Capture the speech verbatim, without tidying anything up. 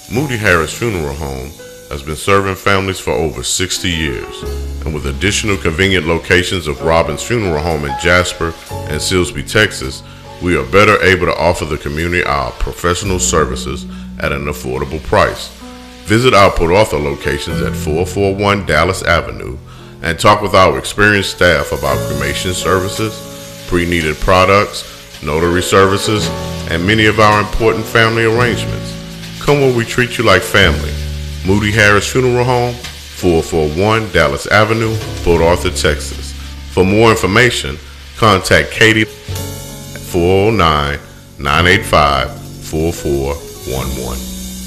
Moody Harris Funeral Home has been serving families for over sixty years, and with additional convenient locations of Robbins Funeral Home in Jasper and Silsbee, Texas, we are better able to offer the community our professional services at an affordable price. Visit our Port Arthur locations at four forty-one Dallas Avenue and talk with our experienced staff about cremation services, pre-needed products, notary services, and many of our important family arrangements. Come where we treat you like family. Moody Harris Funeral Home, four forty-one Dallas Avenue, Port Arthur, Texas. For more information, contact Katie at four oh nine, nine eight five, four four one one.